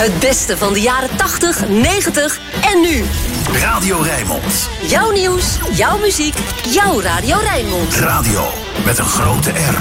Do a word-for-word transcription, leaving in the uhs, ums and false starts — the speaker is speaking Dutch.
Het beste van de jaren tachtig, negentig en nu. Radio Rijnmond. Jouw nieuws, jouw muziek, jouw Radio Rijnmond. Radio met een grote R.